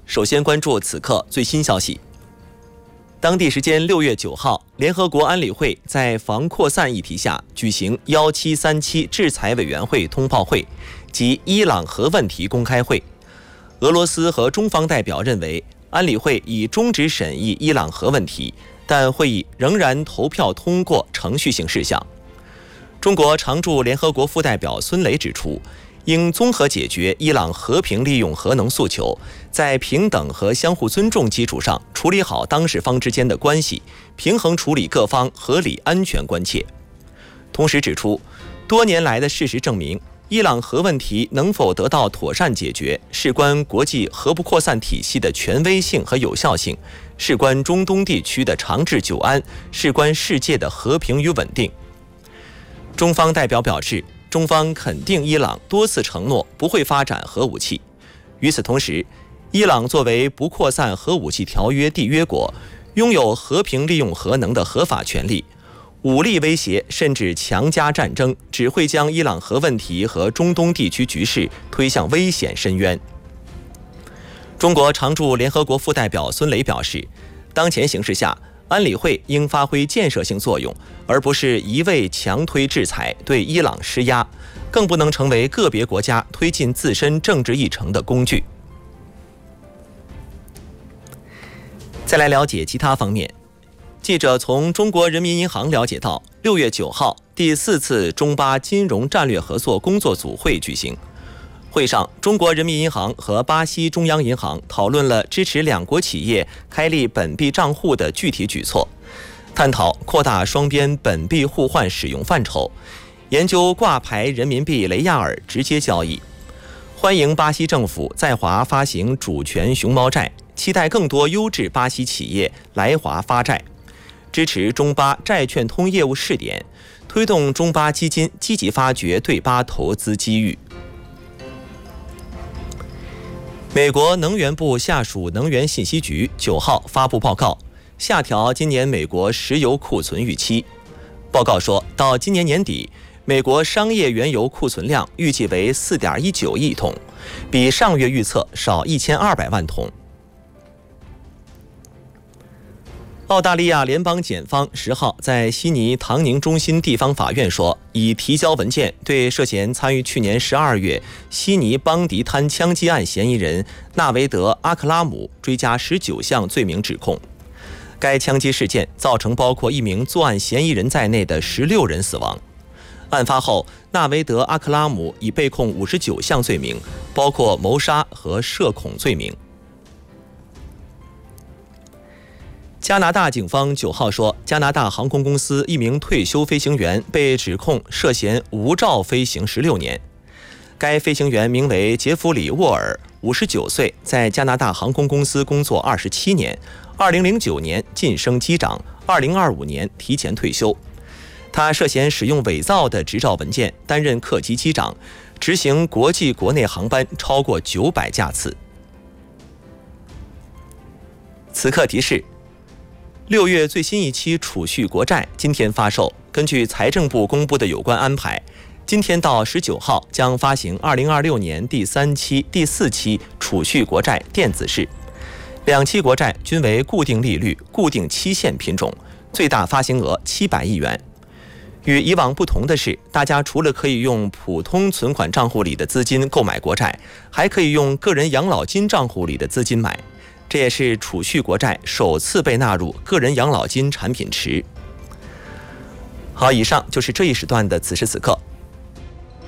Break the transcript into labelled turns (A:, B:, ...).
A: 首先关注此刻最新消息。当地时间6月9号，联合国安理会在防扩散议题下举行1737制裁委员会通报会及伊朗核问题公开会。俄罗斯和中方代表认为，安理会已终止审议伊朗核问题，但会议仍然投票通过程序性事项。中国常驻联合国副代表孙磊指出，应综合解决伊朗和平利用核能诉求，在平等和相互尊重基础上处理好当事方之间的关系，平衡处理各方合理安全关切。同时指出，多年来的事实证明，伊朗核问题能否得到妥善解决，事关国际核不扩散体系的权威性和有效性，事关中东地区的长治久安，事关世界的和平与稳定。中方代表表示，中方肯定伊朗多次承诺不会发展核武器。与此同时，伊朗作为不扩散核武器条约缔约国，拥有和平利用核能的合法权利。武力威胁甚至强加战争，只会将伊朗核问题和中东地区局势推向危险深渊。中国常驻联合国副代表孙磊表示，当前形势下，安理会应发挥建设性作用，而不是一味强推制裁对伊朗施压，更不能成为个别国家推进自身政治议程的工具。再来了解其他方面。记者从中国人民银行了解到，6月9号，第4次中巴金融战略合作工作组会举行。会上，中国人民银行和巴西中央银行讨论了支持两国企业开立本币账户的具体举措，探讨扩大双边本币互换使用范畴，研究挂牌人民币雷亚尔直接交易。欢迎巴西政府在华发行主权熊猫债，期待更多优质巴西企业来华发债，支持中巴债券通业务试点，推动中巴基金积极发掘对巴投资机遇。美国能源部下属能源信息局9号发布报告，下调今年美国石油库存预期。报告说，到今年年底，美国商业原油库存量预计为 4.19 亿桶，比上月预测少1200万桶。澳大利亚联邦检方10号在悉尼唐宁中心地方法院说，已提交文件对涉嫌参与去年12月悉尼邦迪滩枪击案嫌疑人纳维德·阿克拉姆追加19项罪名指控。该枪击事件造成包括一名作案嫌疑人在内的16人死亡。案发后，纳维德·阿克拉姆已被控59项罪名，包括谋杀和涉恐罪名。加拿大警方9号说，加拿大航空公司一名退休飞行员被指控涉嫌无照飞行16年。该飞行员名为杰弗里·沃尔，59岁，在加拿大航空公司工作27年，2009年晋升机长，2025年提前退休。他涉嫌使用伪造的执照文件担任客机机长，执行国际国内航班超过900架次。此刻提示，6月最新一期储蓄国债今天发售。根据财政部公布的有关安排，今天到19号将发行2026年第3期、第4期储蓄国债电子式。两期国债均为固定利率、固定期限品种，最大发行额700亿元。与以往不同的是，大家除了可以用普通存款账户里的资金购买国债，还可以用个人养老金账户里的资金买。这也是储蓄国债首次被纳入个人养老金产品池。好，以上就是这一时段的此时此刻。